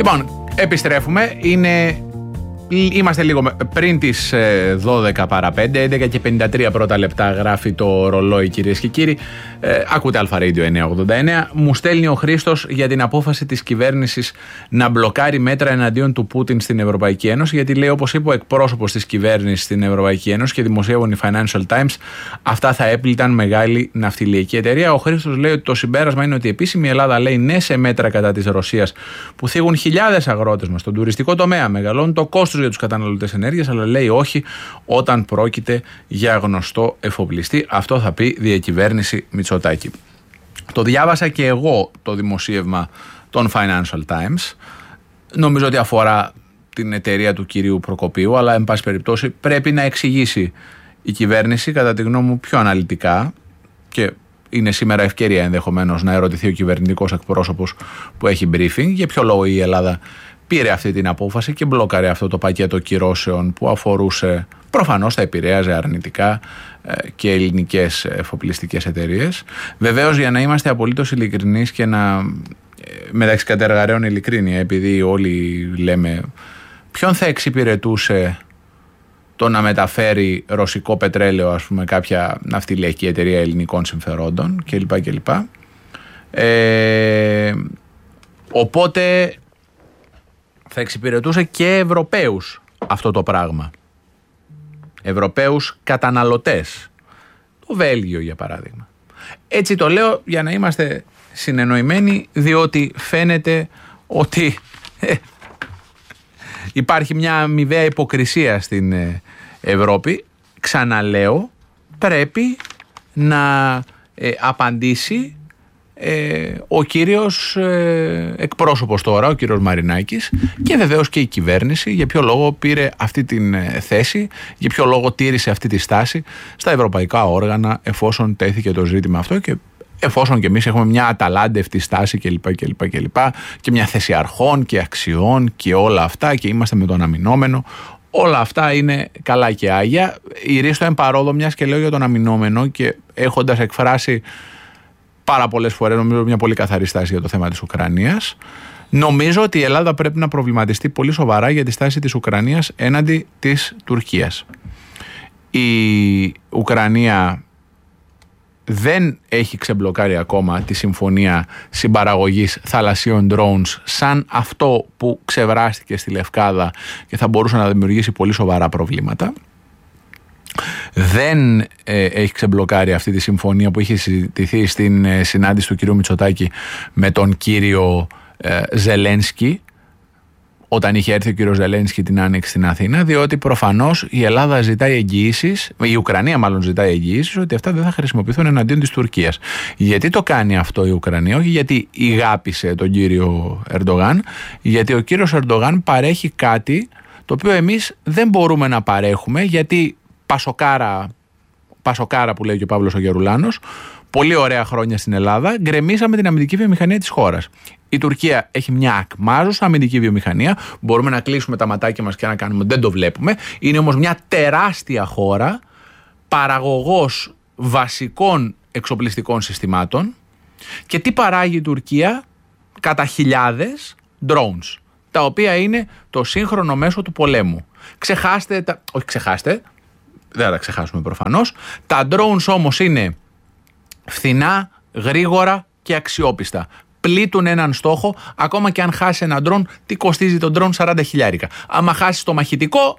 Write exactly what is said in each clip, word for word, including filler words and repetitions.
Λοιπόν, επιστρέφουμε. Είναι... Είμαστε λίγο πριν τις δώδεκα παρά πέντε, έντεκα και πενήντα τρία πρώτα λεπτά γράφει το ρολόι, κυρίες και κύριοι. Ε, ακούτε Αλφα Radio εννιακόσια ογδόντα εννέα. Μου στέλνει ο Χρήστος για την απόφαση της κυβέρνησης να μπλοκάρει μέτρα εναντίον του Πούτιν στην Ευρωπαϊκή Ένωση, γιατί λέει, όπως είπε ο εκπρόσωπος της κυβέρνησης στην Ευρωπαϊκή Ένωση και δημοσίευαν οι Financial Times, αυτά θα έπληταν μεγάλη ναυτιλιακή εταιρεία. Ο Χρήστος λέει ότι το συμπέρασμα είναι ότι η επίσημη Ελλάδα λέει ναι σε μέτρα κατά της Ρωσίας που θίγουν χιλιάδες αγρότες μας στον τουριστικό τομέα, μεγαλώνουν το κόστος για τους καταναλωτές ενέργειας, αλλά λέει όχι όταν πρόκειται για γνωστό εφοπλιστή. Αυτό θα πει διακυβέρνηση Μητσοτάκη. Το διάβασα και εγώ το δημοσίευμα των Financial Times. Νομίζω ότι αφορά την εταιρεία του κυρίου Προκοπίου, αλλά εν πάση περιπτώσει πρέπει να εξηγήσει η κυβέρνηση, κατά τη γνώμη μου, πιο αναλυτικά, και είναι σήμερα ευκαιρία ενδεχομένως να ερωτηθεί ο κυβερνητικός εκπρόσωπος που έχει briefing για ποιο λόγο η Ελλάδα πήρε αυτή την απόφαση και μπλόκαρε αυτό το πακέτο κυρώσεων που αφορούσε, προφανώς θα επηρέαζε αρνητικά και ελληνικές εφοπλιστικές εταιρείες. Βεβαίως, για να είμαστε απολύτως ειλικρινείς και να, μεταξύ κατεργαρέων ειλικρίνεια, επειδή όλοι λέμε ποιον θα εξυπηρετούσε το να μεταφέρει ρωσικό πετρέλαιο, ας πούμε, κάποια ναυτιλιακή εταιρεία ελληνικών συμφερόντων κλπ. κλπ. Ε, οπότε θα εξυπηρετούσε και Ευρωπαίους αυτό το πράγμα. Ευρωπαίους καταναλωτές. Το Βέλγιο, για παράδειγμα. Έτσι το λέω για να είμαστε συνεννοημένοι, διότι φαίνεται ότι ε, υπάρχει μια αμοιβαία υποκρισία στην Ευρώπη. Ξαναλέω, πρέπει να ε, απαντήσει Ε, ο κύριος ε, εκπρόσωπος τώρα, ο κύριος Μαρινάκης, και βεβαίως και η κυβέρνηση, για ποιο λόγο πήρε αυτή την ε, θέση, για ποιο λόγο τήρησε αυτή τη στάση στα ευρωπαϊκά όργανα, εφόσον τέθηκε το ζήτημα αυτό και εφόσον και εμείς έχουμε μια αταλάντευτη στάση κλπ. κλπ, κλπ και μια θέση αρχών και αξιών και όλα αυτά, και είμαστε με τον αμυνόμενο. Όλα αυτά είναι καλά και άγια. Η Ρίστο εμπαρόδο, μιας και λέω για τον αμυνόμενο και έχοντας εκφράσει πάρα πολλές φορές, νομίζω, μια πολύ καθαρή στάση για το θέμα της Ουκρανίας. Νομίζω ότι η Ελλάδα πρέπει να προβληματιστεί πολύ σοβαρά για τη στάση της Ουκρανίας έναντι της Τουρκίας. Η Ουκρανία δεν έχει ξεμπλοκάρει ακόμα τη συμφωνία συμπαραγωγής θαλασσίων drones, σαν αυτό που ξεβράστηκε στη Λευκάδα και θα μπορούσε να δημιουργήσει πολύ σοβαρά προβλήματα. Δεν ε, έχει ξεμπλοκάρει αυτή τη συμφωνία που είχε συζητηθεί στην ε, συνάντηση του κυρίου Μητσοτάκη με τον κύριο ε, Ζελένσκι, όταν είχε έρθει ο κύριος Ζελένσκι την Άνοιξη στην Αθήνα, διότι προφανώς η Ελλάδα ζητάει εγγυήσεις, η Ουκρανία μάλλον ζητάει εγγυήσεις, ότι αυτά δεν θα χρησιμοποιηθούν εναντίον της Τουρκίας. Γιατί το κάνει αυτό η Ουκρανία? Όχι γιατί ηγάπησε τον κύριο Ερντογάν, γιατί ο κύριος Ερντογάν παρέχει κάτι το οποίο εμείς δεν μπορούμε να παρέχουμε, γιατί Πασοκάρα, πασοκάρα που λέει και ο Παύλος ο Γερουλάνος, πολύ ωραία χρόνια στην Ελλάδα, γκρεμίσαμε την αμυντική βιομηχανία της χώρας. Η Τουρκία έχει μια ακμάζουσα αμυντική βιομηχανία, μπορούμε να κλείσουμε τα ματάκια μας και να κάνουμε, δεν το βλέπουμε. Είναι όμως μια τεράστια χώρα, παραγωγός βασικών εξοπλιστικών συστημάτων. Και τι παράγει η Τουρκία? Κατά χιλιάδες drones, τα οποία είναι το σύγχρονο μέσο του πολέμου. Ξεχάστε, τα... όχι ξεχάστε, δεν θα τα ξεχάσουμε προφανώς. Τα drones όμως είναι φθηνά, γρήγορα και αξιόπιστα. Πλήττουν έναν στόχο, ακόμα και αν χάσει ένα drone, τι κοστίζει το drone? σαράντα χιλιάρικα. Άμα χάσει το μαχητικό,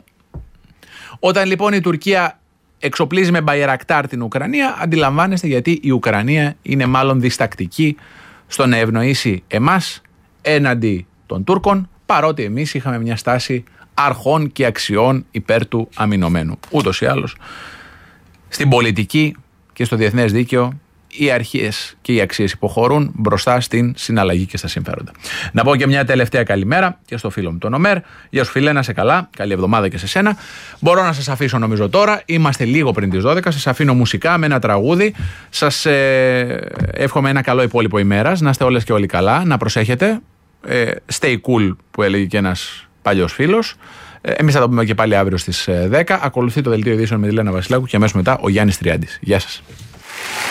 όταν λοιπόν η Τουρκία εξοπλίζει με Μπαϊρακτάρ την Ουκρανία, αντιλαμβάνεστε γιατί η Ουκρανία είναι μάλλον διστακτική στο να ευνοήσει εμάς έναντι των Τούρκων, παρότι εμείς είχαμε μια στάση αρχών και αξιών υπέρ του αμυνωμένου. Ούτως ή άλλως, στην πολιτική και στο διεθνές δίκαιο, οι αρχές και οι αξίες υποχωρούν μπροστά στην συναλλαγή και στα συμφέροντα. Να πω και μια τελευταία καλημέρα και στο φίλο μου τον Ομέρ. Γεια σου φίλε, να είσαι καλά. Καλή εβδομάδα και σε σένα. Μπορώ να σας αφήσω νομίζω τώρα. Είμαστε λίγο πριν τις δώδεκα. Σας αφήνω μουσικά με ένα τραγούδι. Σας ε, εύχομαι ένα καλό υπόλοιπο ημέρας. Να είστε όλες και όλοι καλά. Να προσέχετε. Ε, stay cool που έλεγε και ένας παλιός φίλος. Ε, εμείς θα τα πούμε και πάλι αύριο στις δέκα. Ακολουθεί το δελτίο ειδήσεων με τη Λένα Βασιλάκου και αμέσως μετά ο Γιάννης Τριάντης. Γεια σας.